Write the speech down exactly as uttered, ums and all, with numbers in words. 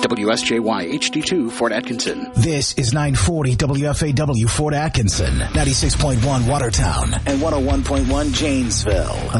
W S J Y H D two, Fort Atkinson. This is nine forty W F A W, Fort Atkinson, ninety-six point one Watertown, and one oh one point one Janesville.